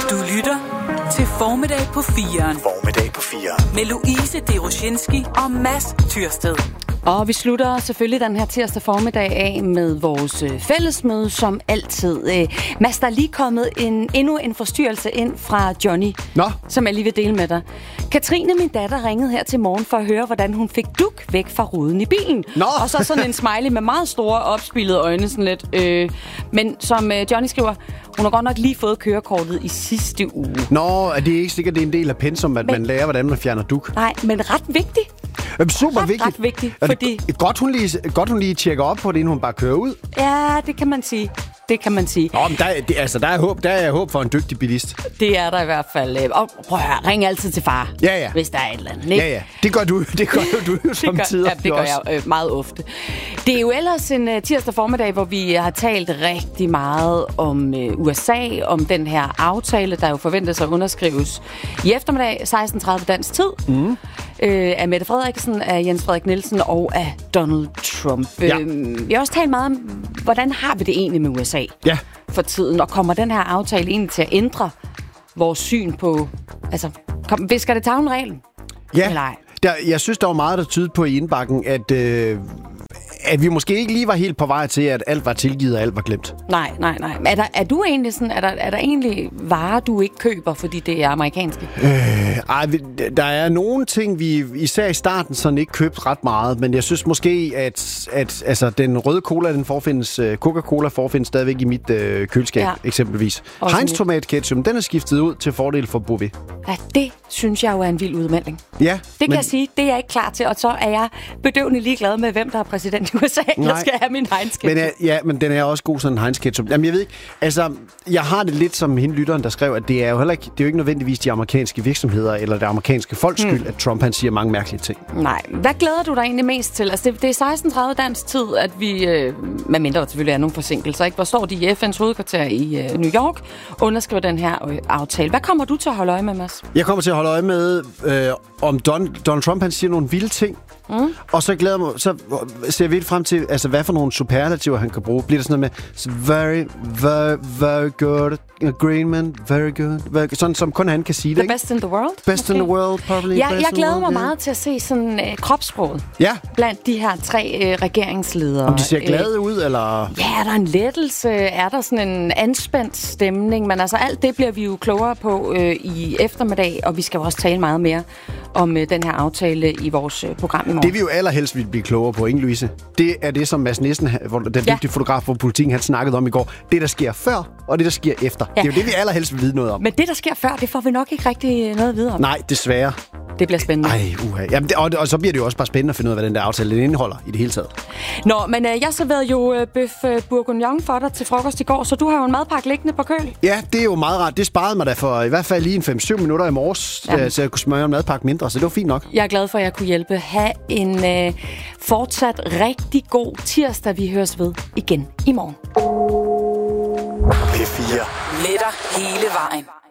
Du lytter til Formiddag på 4'eren. Formiddag på 4'eren. Med Louise Deroshinski og Mads Tyrsted. Og vi slutter selvfølgelig den her tirsdag formiddag af med vores fællesmøde, som altid. Mads, der er lige kommet endnu en forstyrrelse ind fra Johnny, som jeg lige vil dele med dig. Katrine, min datter, ringede her til morgen for at høre, hvordan hun fik duk væk fra ruden i bilen. Og så sådan en smiley med meget store opspilede øjne, sådan lidt. Men som Johnny skriver, hun har godt nok lige fået kørekortet i sidste uge. Er det ikke sikkert, det er en del af pensum, at man lærer, hvordan man fjerner duk? Nej, men ret vigtigt. Ret vigtigt, fordi... Godt hun lige tjekker op på det, inden hun bare kører ud. Ja, det kan man sige. Men der er håb for en dygtig bilist. Det er der i hvert fald. Og prøv at høre, ring altid til far, hvis der er et eller andet. Ikke? Ja. Det gør du jo samtidig. Det gør jeg meget ofte. Det er jo ellers en tirsdag formiddag, hvor vi har talt rigtig meget om USA, om den her aftale, der jo forventes at underskrives i eftermiddag 16:30 dansk tid. Af Mette Frederiksen, af Jens Frederik Nielsen og af Donald Trump. Ja. Vi har også talt meget om, hvordan har vi det egentlig med USA for tiden, og kommer den her aftale egentlig til at ændre vores syn på, visker det tavlen-reglen? Ja, jeg synes, der var meget, der tydede på i indbakken, at vi måske ikke lige var helt på vej til, at alt var tilgivet og alt var glemt. Nej. Er du egentlig sådan, er der egentlig varer, du ikke køber, fordi det er amerikanske? Der er nogle ting, vi især i starten sådan ikke købte ret meget, men jeg synes måske, at den røde cola, Coca-Cola forefindes stadigvæk i mit køleskab, eksempelvis. Heinz tomatketchup, den er skiftet ud til fordel for Beauvais. Ja, det synes jeg jo er en vild udmelding. Ja. Det kan jeg sige, det er jeg ikke klar til, og så er jeg bedøvende ligeglad med, hvem der er præsident i USA. Jeg skal have min Heinz ketchup. Men den er også god, sådan en Heinz ketchup. Jamen, jeg ved ikke, jeg har det lidt som hende lytteren, der skrev, at det er jo ikke nødvendigvis de amerikanske virksomheder eller det amerikanske folks skyld, at Trump han siger mange mærkelige ting. Nej. Hvad glæder du dig egentlig mest til? Altså, det er 16:30 dansk tid, at vi, medmindre der selvfølgelig er nogle forsinkelser, ikke? Hvor står de i FN's hovedkvarter i New York, underskriver den her aftale. Hvad kommer du til at holde øje med, Mads? Jeg kommer til at holde øje med, om Donald Trump han siger nogle vilde ting. Og så glæder mig, så ser vi frem til, hvad for nogle superlativer han kan bruge. Bliver det sådan noget med very, very, very good agreement, very good, sådan som kun han kan sige det, ikke? Best in the world? Best in the world, probably. Ja, jeg glæder mig meget til at se sådan kropssproget blandt de her 3 regeringsledere. Om de ser glade ud, eller? Ja, er der en lettelse? Er der sådan en anspændt stemning? Men alt det bliver vi jo klogere på i eftermiddag, og vi skal jo også tale meget mere om den her aftale i vores program i morgen. Det vi jo allerhelst vil blive klogere på, ikke Louise? Det er det, som Mads Nielsen, den dygtige fotograf på Politikken, han snakkede om i går. Det, der sker før, og det, der sker efter. Det er jo det, vi allerhelst vil vide noget om. Men det, der sker før, det får vi nok ikke rigtig noget at vide om. Nej, desværre. Det bliver spændende. Jamen, og så bliver det jo også bare spændende at finde ud af, hvad den der aftale den indeholder i det hele taget. Men jeg serverede jo bøf bourguignon for dig til frokost i går, så du har jo en madpakke liggende på køl. Ja, det er jo meget rart. Det sparede mig da for i hvert fald lige en 5-7 minutter i morges, så jeg kunne smøre en madpakke mindre, så det var fint nok. Jeg er glad for, at jeg kunne hjælpe. Ha' en fortsat rigtig god tirsdag. Vi høres ved igen i morgen. P4. Med dig hele vejen.